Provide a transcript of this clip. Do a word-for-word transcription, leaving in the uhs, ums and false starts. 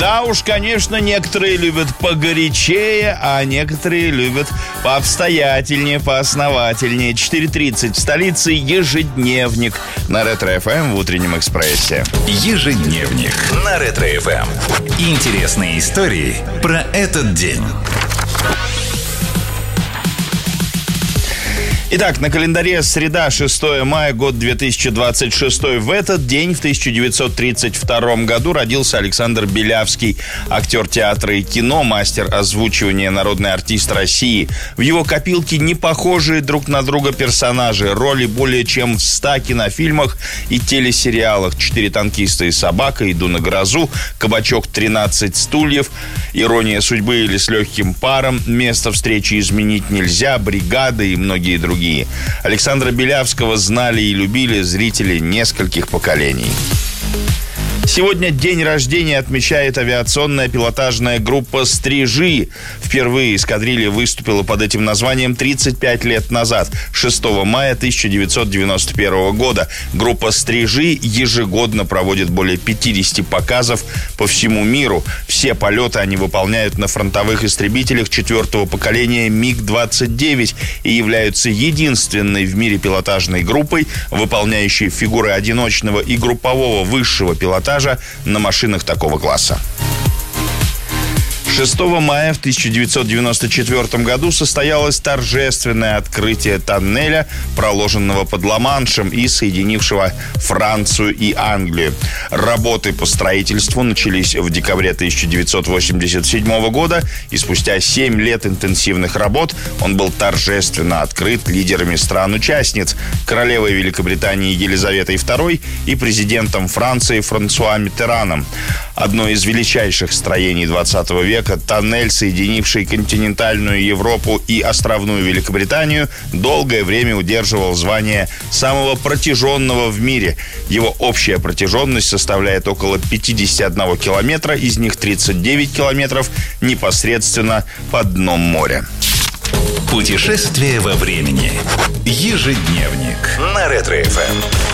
Да уж, конечно, некоторые любят погорячее, а некоторые любят пообстоятельнее, поосновательнее. четыре тридцать в столице ежедневник на Ретро-эф эм в утреннем экспрессе. Ежедневник на Ретро-эф эм. Интересные истории про этот день. Итак, на календаре среда, шестое мая, год две тысячи двадцать шестой. В этот день, в тысяча девятьсот тридцать втором году, родился Александр Белявский, актер театра и кино, мастер озвучивания, народный артист России. В его копилке не похожие друг на друга персонажи, роли более чем в ста кинофильмах и телесериалах: «Четыре танкиста и собака», «Иду на грозу», «Кабачок тринадцать стульев», «Ирония судьбы» или «С легким паром», «Место встречи изменить нельзя», «Бригада» и многие другие. Александра Белявского знали и любили зрители нескольких поколений. Сегодня день рождения отмечает авиационная пилотажная группа «Стрижи». Впервые эскадрилья выступила под этим названием тридцать пять лет назад, шестого мая тысяча девятьсот девяносто первого года. Группа «Стрижи» ежегодно проводит более пятидесяти показов по всему миру. Все полеты они выполняют на фронтовых истребителях четвертого поколения миг двадцать девять и являются единственной в мире пилотажной группой, выполняющей фигуры одиночного и группового высшего пилотажа на машинах такого класса. шестого мая в тысяча девятьсот девяносто четвёртом году состоялось торжественное открытие тоннеля, проложенного под Ла-Маншем и соединившего Францию и Англию. Работы по строительству начались в декабре тысяча девятьсот восемьдесят седьмого года, и спустя семь лет интенсивных работ он был торжественно открыт лидерами стран-участниц: королевой Великобритании Елизаветой второй и президентом Франции Франсуа Миттераном. Одно из величайших строений двадцатого века, тоннель, соединивший континентальную Европу и островную Великобританию, долгое время удерживал звание самого протяженного в мире. Его общая протяженность составляет около пятьдесят один километра, из них тридцать девять километров непосредственно под дном моря. Путешествие во времени. Ежедневник на Ретро-эф эм.